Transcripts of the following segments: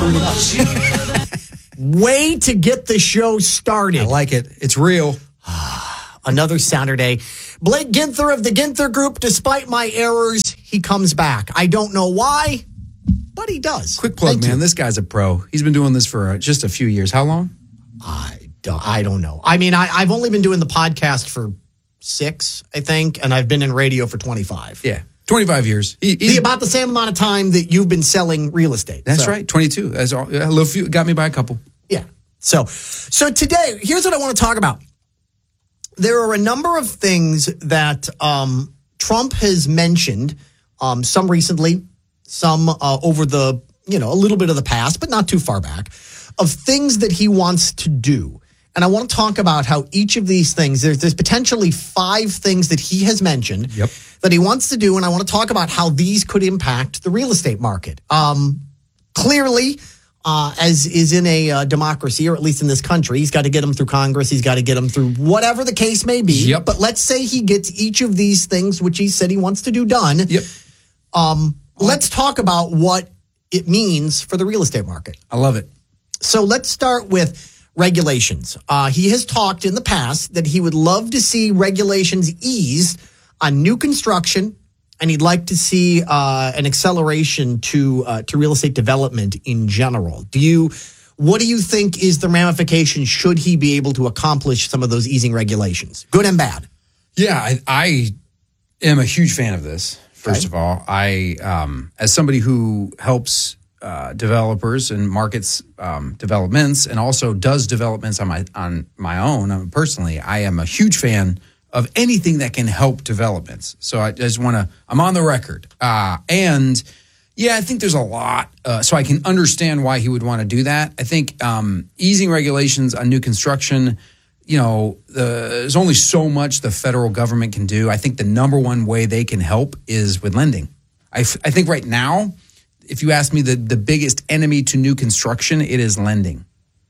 pretty much. Way to get the show started. I like it. It's real. Another Saturday. Blake Ginther of the Ginther Group, despite my errors, he comes back. I don't know why, but he does. Quick plug, man. This guy's a pro. He's been doing this for just a few years. How long? I don't know. I mean, I've only been doing the podcast for 6, I think, and I've been in radio for 25. Yeah, 25 years. About the same amount of time that you've been selling real estate. That's right, 22. That's all. A little few, got me by a couple. Yeah. So today, here's what I want to talk about. There are a number of things that Trump has mentioned, some recently, some over the, a little bit of the past, but not too far back, of things that he wants to do. And I want to talk about how each of these things, there's potentially 5 things that he has mentioned that he wants to do. And I want to talk about how these could impact the real estate market. Clearly, as is in a democracy, or at least in this country, he's got to get them through Congress. He's got to get them through whatever the case may be. Yep. But let's say he gets each of these things, which he said he wants to do, done. Yep. Let's talk about what it means for the real estate market. I love it. So let's start with regulations. He has talked in the past that he would love to see regulations eased on new construction, and he'd like to see an acceleration to real estate development in general. What do you think is the ramification should he be able to accomplish some of those easing regulations, good and bad? Yeah, I am a huge fan of this. First of all, I as somebody who helps developers and markets developments, and also does developments on my own. Personally, I am a huge fan of anything that can help developments. So I just want to, I'm on the record. And yeah, I think there's a lot. So I can understand why he would want to do that. I think easing regulations on new construction, there's only so much the federal government can do. I think the number one way they can help is with lending. I think right now, if you ask me the biggest enemy to new construction, it is lending.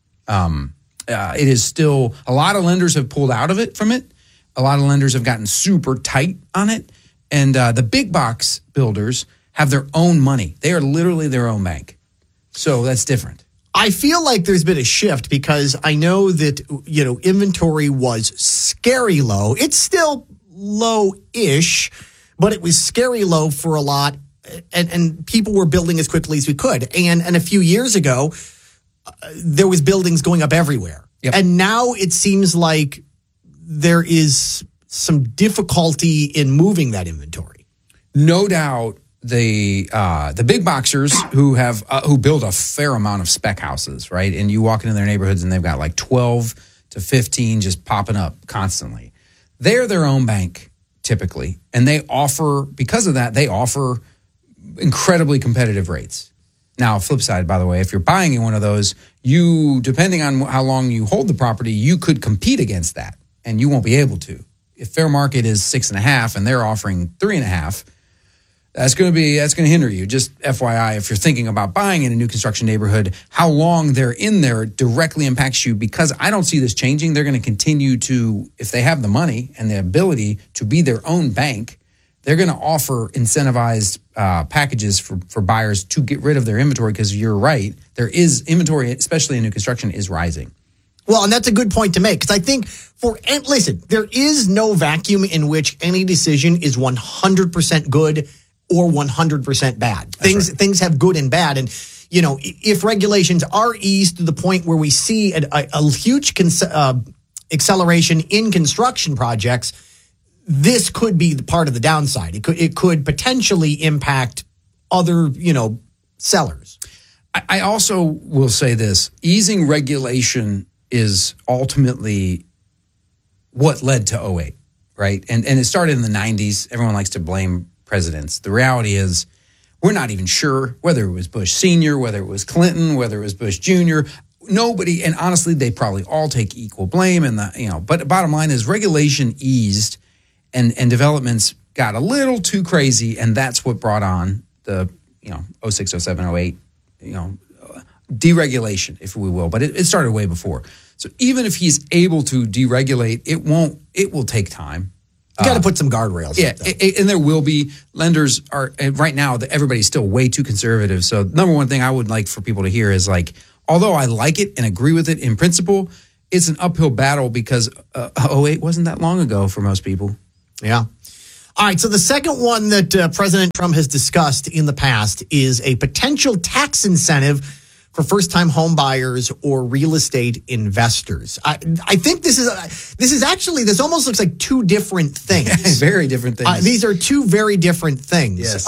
It is still, a lot of lenders have pulled out of it from it. A lot of lenders have gotten super tight on it. And the big box builders have their own money. They are literally their own bank. So that's different. I feel like there's been a shift because I know that, inventory was scary low. It's still low-ish, but it was scary low for a lot. And people were building as quickly as we could. And a few years ago, there was buildings going up everywhere. Yep. And now it seems like there is some difficulty in moving that inventory. No doubt the big boxers who build a fair amount of spec houses, right? And you walk into their neighborhoods and they've got like 12 to 15 just popping up constantly. They're their own bank typically. And because of that, they offer incredibly competitive rates. Now, flip side, by the way, if you're buying in one of those, depending on how long you hold the property, you could compete against that. And you won't be able to. If fair market is 6.5 and they're offering 3.5, that's going to hinder you. Just FYI, if you're thinking about buying in a new construction neighborhood, how long they're in there directly impacts you, because I don't see this changing. They're going to continue to, if they have the money and the ability to be their own bank, they're going to offer incentivized packages for buyers to get rid of their inventory, because you're right, there is inventory, especially in new construction, is rising. Well, and that's a good point to make, because I think there is no vacuum in which any decision is 100% good or 100% bad. Things have good and bad. And, if regulations are eased to the point where we see a huge acceleration in construction projects, this could be the part of the downside. It could potentially impact other, sellers. I also will say this: easing regulation is ultimately what led to 2008, right? And it started in the 90s. Everyone likes to blame presidents. The reality is we're not even sure whether it was Bush Sr., whether it was Clinton, whether it was Bush Jr. Nobody, and honestly, they probably all take equal blame. But the bottom line is regulation eased and developments got a little too crazy, and that's what brought on the 06, 07, 08, deregulation, if we will, but it started way before. So even if he's able to deregulate, it will take time. You got to put some guardrails. Yeah, and there will be. Lenders are right now. Everybody's still way too conservative. So number one thing I would like for people to hear is like, although I like it and agree with it in principle, it's an uphill battle because 08 wasn't that long ago for most people. Yeah. All right. So the second one that President Trump has discussed in the past is a potential tax incentive for first-time home buyers or real estate investors. I think this almost looks like two different things. Very different things. These are two very different things. Yes.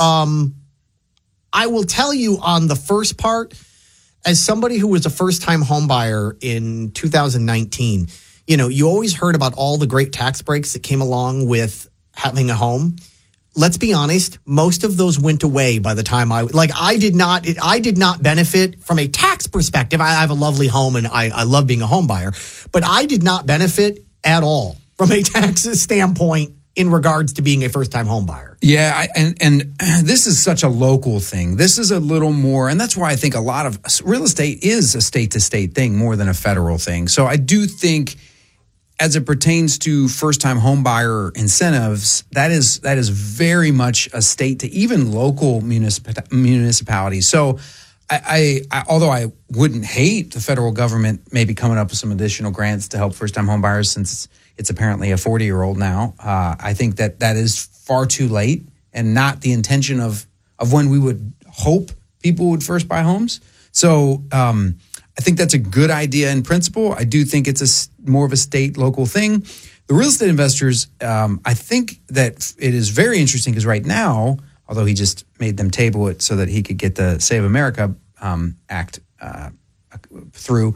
I will tell you on the first part, as somebody who was a first-time home buyer in 2019, you always heard about all the great tax breaks that came along with having a home. Let's be honest, most of those went away by the time I did not benefit from a tax perspective. I have a lovely home and I love being a home buyer, but I did not benefit at all from a tax standpoint in regards to being a first-time home buyer. Yeah, and this is such a local thing. This is a little more, and that's why I think a lot of real estate is a state-to-state thing more than a federal thing. So I do think, as it pertains to first-time home buyer incentives, that is very much a state to even local municipalities. So I although I wouldn't hate the federal government maybe coming up with some additional grants to help first-time home buyers, since it's apparently a 40-year-old now, I think that is far too late and not the intention of when we would hope people would first buy homes. So I think that's a good idea in principle. I do think it's more of a state, local thing. The real estate investors, I think that it is very interesting because right now, although he just made them table it so that he could get the Save America Act through,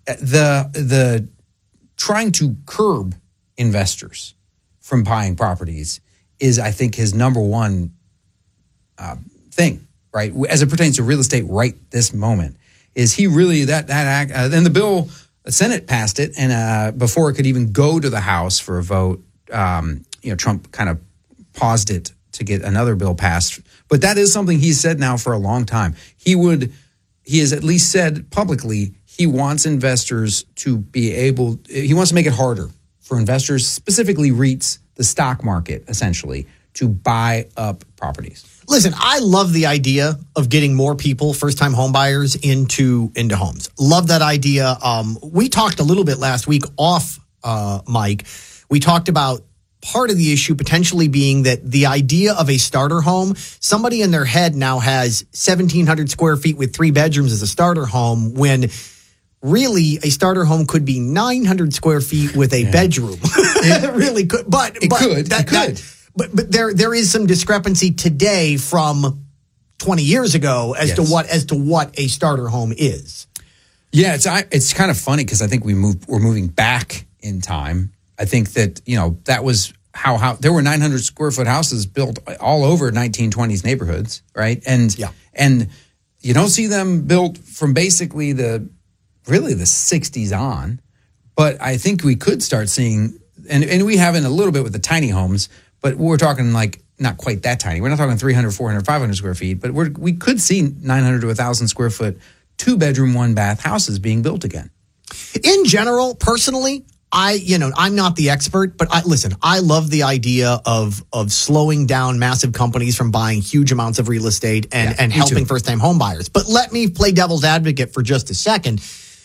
the trying to curb investors from buying properties is, I think, his number one thing, right? As it pertains to real estate right this moment. Is he really that act? And the bill, the Senate passed it, and before it could even go to the House for a vote, Trump kind of paused it to get another bill passed. But that is something he's said now for a long time. He has at least said publicly he wants investors to be able. He wants to make it harder for investors, specifically REITs, the stock market, essentially, to buy up properties. Listen, I love the idea of getting more people, first-time home buyers, into homes. Love that idea. We talked a little bit last week off mic. We talked about part of the issue potentially being that the idea of a starter home, somebody in their head now has 1,700 square feet with 3 bedrooms as a starter home, when really a starter home could be 900 square feet with a bedroom. It really could. But it could. But there is some discrepancy today from 20 years ago as to what a starter home is. Yeah, it's kind of funny because I think we're moving back in time. I think that that was how there were 900 square foot houses built all over 1920s neighborhoods, right? And you don't see them built from basically the 60s on. But I think we could start seeing, and we have in a little bit with the tiny homes. But we're talking like not quite that tiny. We're not talking 300, 400, 500 square feet, but we could see 900 to 1,000 square foot, 2-bedroom, 1-bath houses being built again. In general, personally, I'm not the expert, but I love the idea of slowing down massive companies from buying huge amounts of real estate and helping first-time home buyers. But let me play devil's advocate for just a second.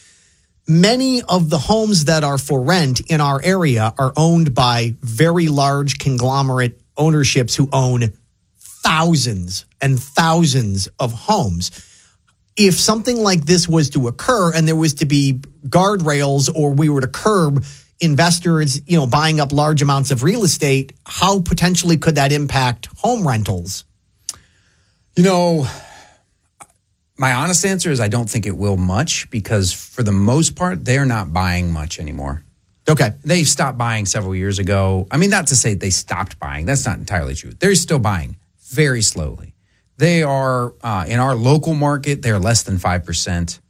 Many of the homes that are for rent in our area are owned by very large conglomerate ownerships who own thousands and thousands of homes. If something like this was to occur and there was to be guardrails, or we were to curb investors, buying up large amounts of real estate, how potentially could that impact home rentals? My honest answer is I don't think it will much, because for the most part, they're not buying much anymore. Okay. They stopped buying several years ago. I mean, not to say they stopped buying. That's not entirely true. They're still buying very slowly. They are, in our local market, they're less than 5%.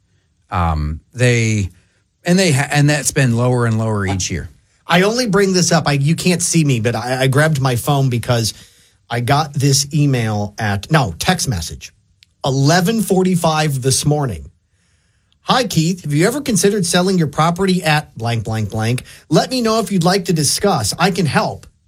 And that's been lower and lower each year. I only bring this up. You can't see me, but I grabbed my phone because I got this text message. 11:45 this morning. Hi, Keith. Have you ever considered selling your property at blank, blank, blank? Let me know if you'd like to discuss. I can help.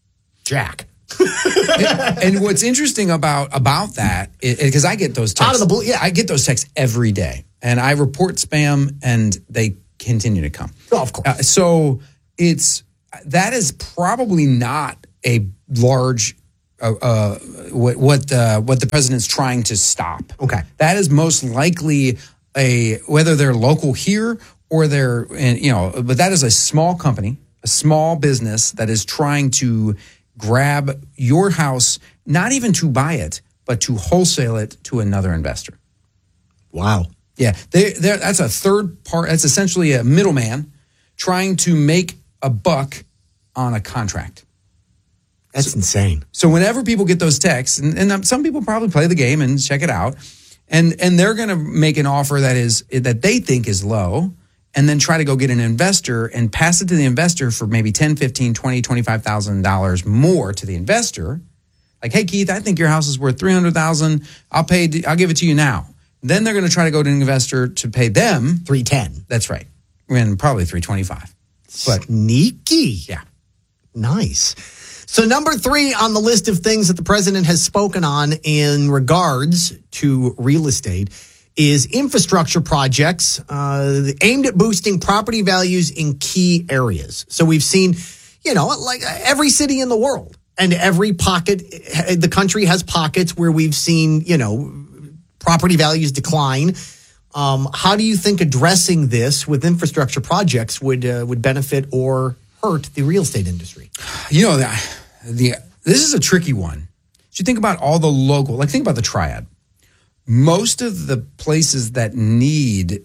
jack. And what's interesting about that is because I get those texts. Out of the blue, yeah. I get those texts every day, and I report spam, and they continue to come. Oh, of course. So that is probably not a large what the president's trying to stop. Okay. That is most likely whether they're local here or they're but that is a small company, a small business that is trying to grab your house, not even to buy it, but to wholesale it to another investor. Wow. Yeah, that's a third part. That's essentially a middleman trying to make a buck on a contract. That's insane. So whenever people get those texts, and some people probably play the game and check it out, and they're going to make an offer that they think is low, and then try to go get an investor and pass it to the investor for maybe $10,000, $15,000, $20,000, $25,000 more to the investor. Like, hey, Keith, I think your house is worth $300,000. I'll give it to you now. Then they're going to try to go to an investor to pay them $310. That's right, and probably $325. But sneaky. Yeah, nice. So number 3 on the list of things that the president has spoken on in regards to real estate is infrastructure projects aimed at boosting property values in key areas. So we've seen, like every city in the world and every pocket, the country has pockets where we've seen, property values decline. How do you think addressing this with infrastructure projects would benefit or hurt the real estate industry? This is a tricky one. You think about all the local, think about the triad. Most of the places that need,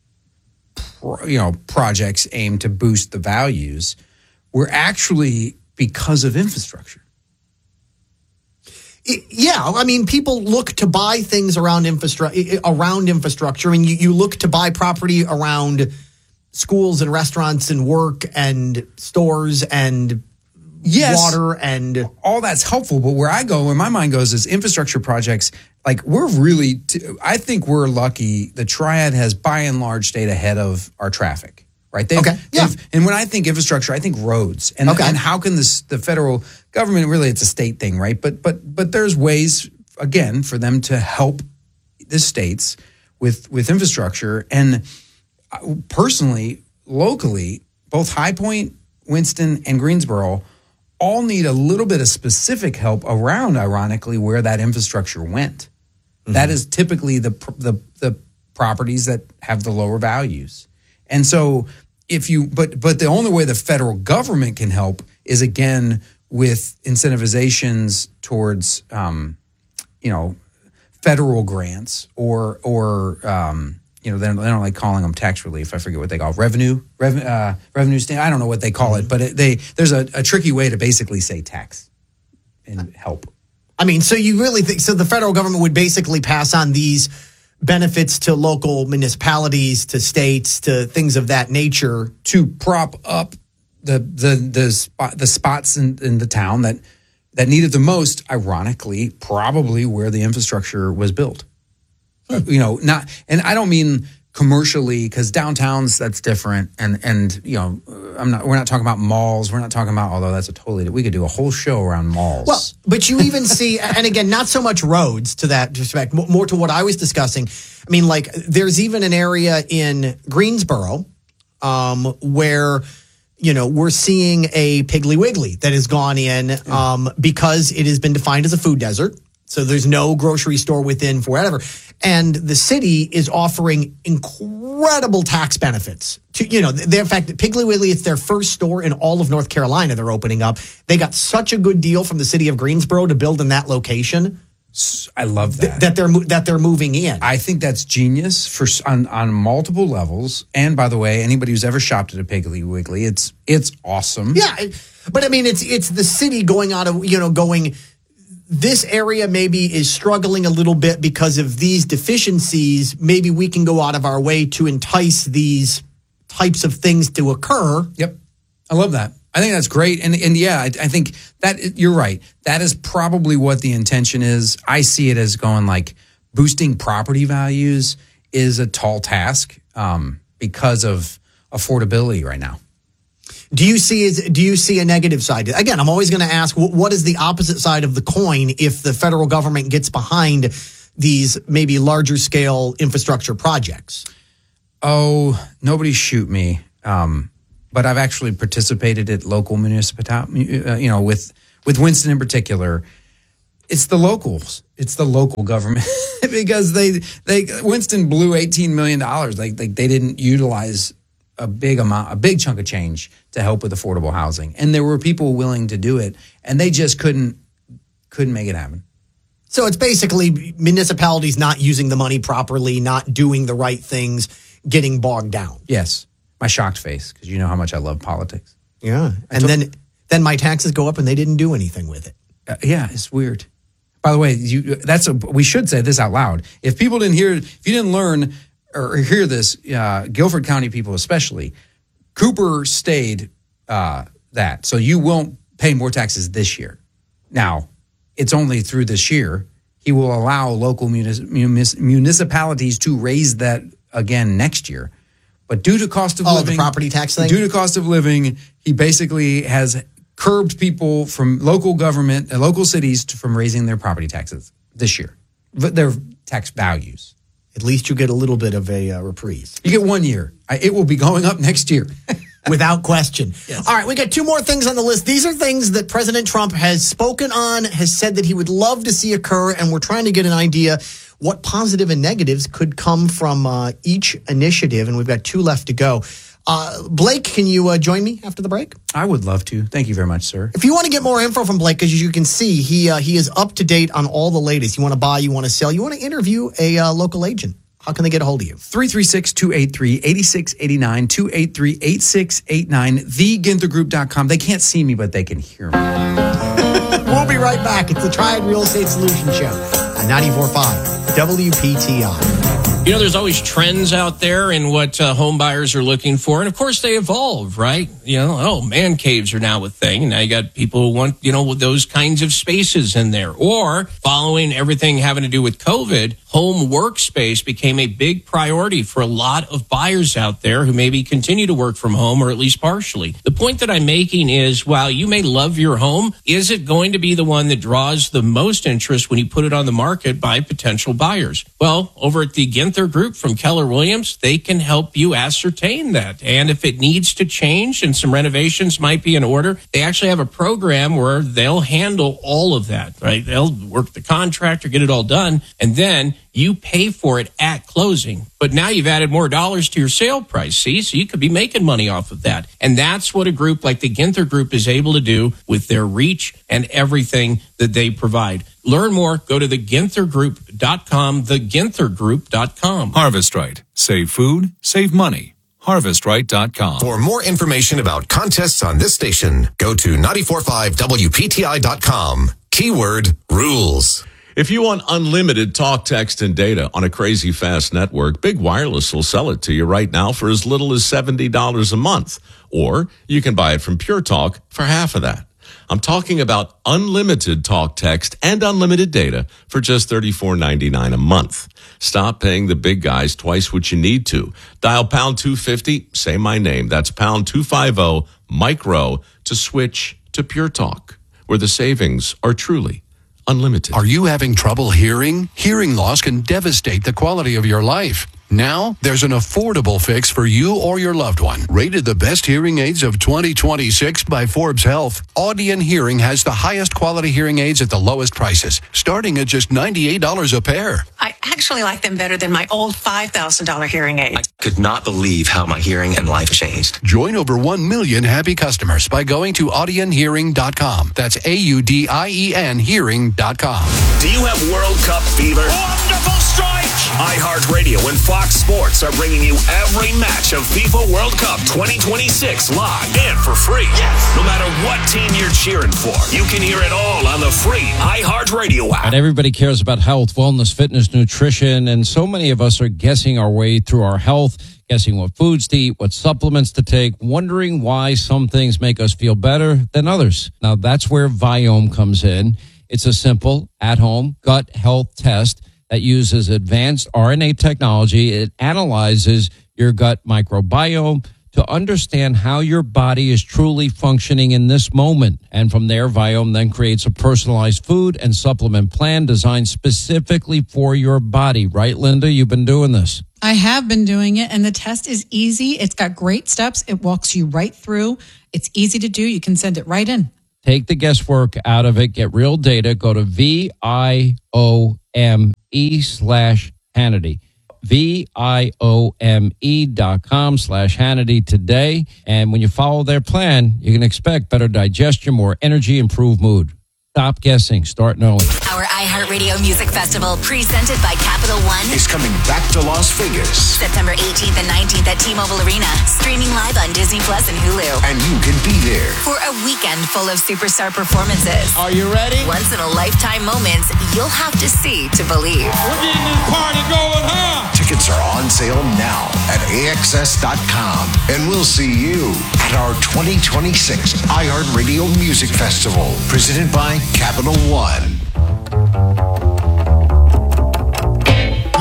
projects aimed to boost the values were actually because of infrastructure. Yeah, I mean, people look to buy things around infrastructure. I mean, you look to buy property around schools and restaurants and work and stores and water and all that's helpful. But where my mind goes is infrastructure projects. I think we're lucky. The triad has by and large stayed ahead of our traffic. Right. And when I think infrastructure, I think roads. And how can the federal government, really it's a state thing, right? But there's ways, again, for them to help the states with infrastructure. And personally, locally, both High Point, Winston, and Greensboro all need a little bit of specific help around, ironically, where that infrastructure went. Mm-hmm. That is typically the properties that have the lower values. And so but the only way the federal government can help is, again, with incentivizations towards, federal grants or they don't like calling them tax relief. I forget what they call it. revenue stand. I don't know what they call it, but there's a tricky way to basically say tax and help. I mean, so you really think, so the federal government would basically pass on these benefits to local municipalities, to states, to things of that nature to prop up the spots in the town that needed the most, ironically, probably where the infrastructure was built. And I don't mean commercially, because downtowns, that's different. And we're not talking about malls. We're not talking about, although that's we could do a whole show around malls. Well, but you even see, and again, not so much roads to that respect, more to what I was discussing. I mean, there's even an area in Greensboro where, we're seeing a Piggly Wiggly that has gone in because it has been defined as a food desert. So there's no grocery store within for whatever. And the city is offering incredible tax benefits. In fact, Piggly Wiggly, it's their first store in all of North Carolina they're opening up. They got such a good deal from the city of Greensboro to build in that location. I love that. That they're moving in. I think that's genius on multiple levels. And by the way, anybody who's ever shopped at a Piggly Wiggly, it's awesome. Yeah, but I mean, it's the city going out of going. This area maybe is struggling a little bit because of these deficiencies. Maybe we can go out of our way to entice these types of things to occur. Yep. I love that. I think that's great. And yeah, I think that you're right. That is probably what the intention is. I see it as going boosting property values is a tall task because of affordability right now. Do you see a negative side? Again, I'm always going to ask, what is the opposite side of the coin if the federal government gets behind these maybe larger scale infrastructure projects? Oh, nobody shoot me. But I've actually participated at local municipalities, with Winston in particular. It's the locals. It's the local government because Winston blew $18 million. Like they didn't utilize a big chunk of change to help with affordable housing. And there were people willing to do it, and they just couldn't make it happen. So it's basically municipalities not using the money properly, not doing the right things, getting bogged down. Yes. My shocked face, because you know how much I love politics. Yeah. And then my taxes go up and they didn't do anything with it. Yeah, it's weird. By the way, we should say this out loud. If you didn't learn or hear this, Guilford County people especially, Cooper stayed that. So you won't pay more taxes this year. Now, it's only through this year. He will allow local municipalities to raise that again next year. But due to cost of living, the property tax thing? Due to cost of living, he basically has curbed people from local government and local cities from raising their property taxes this year, their tax values. At least you get a little bit of a reprise. You get 1 year. It will be going up next year. Without question. Yes. All right, we got two more things on the list. These are things that President Trump has spoken on, has said that he would love to see occur, and we're trying to get an idea what positive and negatives could come from each initiative, and we've got two left to go. Blake, can you join me after the break? I would love to. Thank you very much, sir. If you want to get more info from Blake, because as you can see, he is up to date on all the latest. You want to buy, you want to sell, you want to interview a local agent. How can they get a hold of you? 336-283-8689, 283-8689, theginthergroup.com. They can't see me, but they can hear me. We'll be right back. It's the Triad Real Estate Solution Show on 94.5 WPTI. You know, there's always trends out there in what home buyers are looking for. And, of course, they evolve, right? You know, man caves are now a thing. And now you got people who want, with those kinds of spaces in there. Or following everything having to do with COVID, home workspace became a big priority for a lot of buyers out there who maybe continue to work from home or at least partially. The point that I'm making is, while you may love your home, is it going to be the one that draws the most interest when you put it on the market by potential buyers? Well, over at the Ginther Group from Keller Williams, they can help you ascertain that. And if it needs to change and some renovations might be in order, they actually have a program where they'll handle all of that, right? They'll work the contractor, get it all done, and then you pay for it at closing. But now you've added more dollars to your sale price, see? So you could be making money off of that. And that's what a group like the Ginther Group is able to do with their reach and everything that they provide. Learn more. Go to theginthergroup.com, theginthergroup.com. Harvest Right. Save food, save money. HarvestRight.com. For more information about contests on this station, go to 945WPTI.com. Keyword rules. If you want unlimited talk, text, and data on a crazy fast network, Big Wireless will sell it to you right now for as little as $70 a month. Or you can buy it from Pure Talk for half of that. I'm talking about unlimited talk, text, and unlimited data for just $34.99 a month. Stop paying the big guys twice what you need to. Dial pound 250, say my name. That's pound 250 micro to switch to Pure Talk, where the savings are truly unlimited. Are you having trouble hearing? Hearing loss can devastate the quality of your life. Now, there's an affordable fix for you or your loved one. Rated the best hearing aids of 2026 by Forbes Health, Audion Hearing has the highest quality hearing aids at the lowest prices, starting at just $98 a pair. I actually like them better than my old $5,000 hearing aids. I could not believe how my hearing and life changed. Join over 1 million happy customers by going to audionhearing.com. That's AUDIEN hearing.com. Do you have World Cup fever? Wonderful strike! iHeartRadio and Fox Sports are bringing you every match of FIFA World Cup 2026 live and for free. Yes! No matter what team you're cheering for, you can hear it all on the free iHeartRadio app. And everybody cares about health, wellness, fitness, nutrition, and so many of us are guessing our way through our health, guessing what foods to eat, what supplements to take, wondering why some things make us feel better than others. Now, that's where Viome comes in. It's a simple, at-home gut health test that uses advanced RNA technology. It analyzes your gut microbiome to to understand how your body is truly functioning in this moment. And from there, Viome then creates a personalized food and supplement plan designed specifically for your body. Right, Linda? You've been doing this. I have been doing it, and the test is easy. It's got great steps. It walks you right through. It's easy to do. You can send it right in. Take the guesswork out of it. Get real data. Go to VIOME/Hannity. VIOME.com/Hannity today. And when you follow their plan, you can expect better digestion, more energy, improved mood. Stop guessing. Start knowing. Our iHeartRadio Music Festival, presented by Capital One, is coming back to Las Vegas. September 18th and 19th at T-Mobile Arena. Streaming live on Disney Plus and Hulu. And you can be there for a weekend full of superstar performances. Are you ready? Once-in-a-lifetime moments you'll have to see to believe. We're getting this party going, huh? Tickets are on sale now at AXS.com. And we'll see you at our 2026 iHeartRadio Music Festival, presented by Capital One.